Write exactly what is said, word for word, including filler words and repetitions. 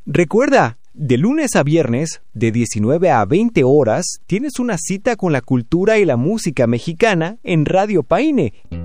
Recuerda, de lunes a viernes, de diecinueve a veinte horas, tienes una cita con la cultura y la música mexicana en Radio Paine.